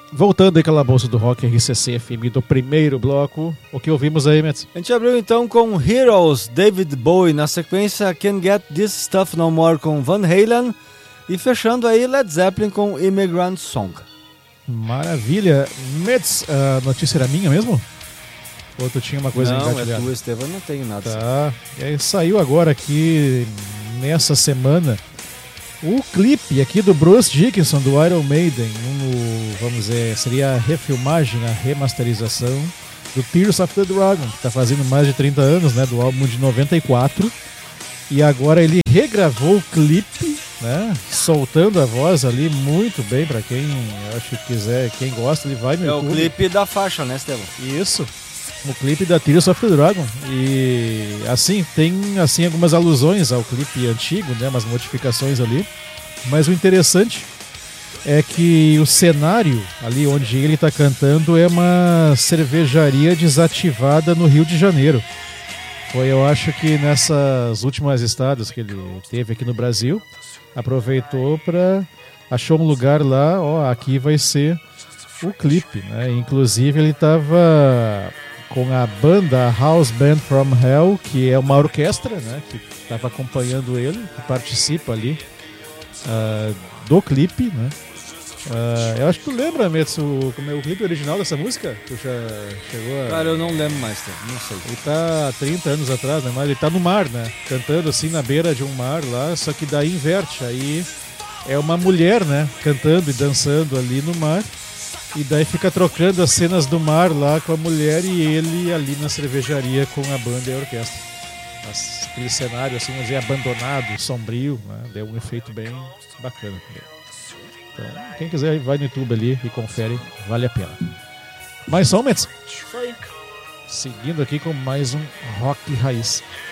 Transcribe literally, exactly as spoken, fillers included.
Voltando aí aquela bolsa do Rock R C C F M do primeiro bloco, o que ouvimos aí, Metz? A gente abriu então com Heroes, David Bowie, na sequência Can't Get This Stuff No More com Van Halen e fechando aí Led Zeppelin com Immigrant Song. Maravilha. Metz, a notícia era minha mesmo? Ou tu tinha uma coisa engatilhada? Não, é tua, Estevam, não tenho nada. Tá, e aí saiu agora aqui nessa semana o clipe aqui do Bruce Dickinson, do Iron Maiden, um, vamos dizer, seria a refilmagem, a remasterização do Tears of the Dragon, que está fazendo mais de trinta anos, né, do álbum de noventa e quatro, e agora ele regravou o clipe, né, soltando a voz ali muito bem, para quem acho que quiser, quem gosta, ele vai no É YouTube. O clipe da faixa, né, Estevam? Isso. O clipe da Tears of the Dragon. E assim, tem assim algumas alusões ao clipe antigo, né, umas modificações ali. Mas o interessante é que o cenário ali onde ele está cantando é uma cervejaria desativada no Rio de Janeiro. Foi, eu acho que nessas últimas estadas que ele teve aqui no Brasil, aproveitou para achou um lugar lá, ó, aqui vai ser o clipe, né? Inclusive ele estava com a banda House Band from Hell, que é uma orquestra, né, que estava acompanhando ele, que participa ali uh, do clipe, né? Uh, eu acho que tu lembra, Metsu, como é o clipe original dessa música? Tu já chegou a... Cara, eu não lembro mais, não sei. Ele tá há trinta anos atrás, né? Mas ele tá no mar, né? Cantando assim na beira de um mar lá, só que daí inverte. Aí é uma mulher, né? Cantando e dançando ali no mar. E daí fica trocando as cenas do mar lá com a mulher e ele ali na cervejaria com a banda e a orquestra. Mas aquele cenário assim, vamos dizer, abandonado, sombrio, né? Deu um efeito bem bacana. Então, quem quiser vai no YouTube ali e confere, vale a pena. Mais som, Metz? Foi. Seguindo aqui com mais um Rock Raiz.